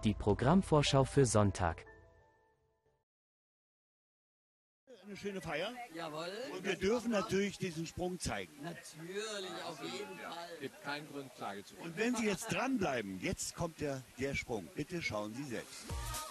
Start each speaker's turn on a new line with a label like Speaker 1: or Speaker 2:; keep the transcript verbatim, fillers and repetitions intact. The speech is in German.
Speaker 1: die Programmvorschau für Sonntag.
Speaker 2: Eine schöne Feier.
Speaker 3: Jawohl.
Speaker 2: Und wir dürfen natürlich diesen Sprung zeigen.
Speaker 3: Natürlich, auf jeden Fall.
Speaker 4: Es gibt keinen Grund, Klage zu führen.
Speaker 2: Und wenn Sie jetzt dranbleiben, jetzt kommt der, der Sprung. Bitte schauen Sie selbst.